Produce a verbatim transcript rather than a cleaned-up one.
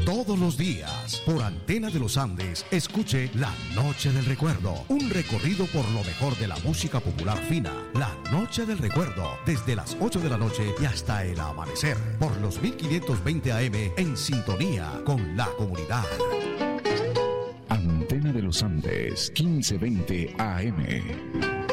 Todos los días, por Antena de los Andes, escuche La Noche del Recuerdo, un recorrido por lo mejor de la música popular fina. La Noche del Recuerdo, desde las ocho de la noche y hasta el amanecer, por los mil quinientos veinte A M, en sintonía con la comunidad. Antena de los Andes, quince veinte A M.